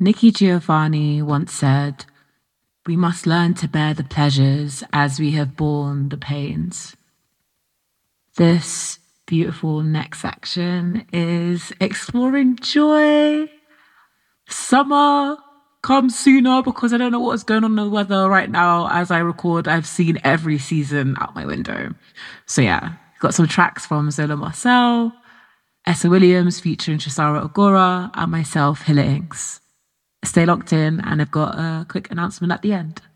Nikki Giovanni once said, "We must learn to bear the pleasures as we have borne the pains." This beautiful next section is exploring joy. Summer comes sooner because I don't know what's going on in the weather right now. As I record, I've seen every season out my window. So yeah, got some tracks from Zola Marcel, Essa Williams featuring Chisara Agora, and myself, Hilla Inks. Stay locked in, and I've got a quick announcement at the end.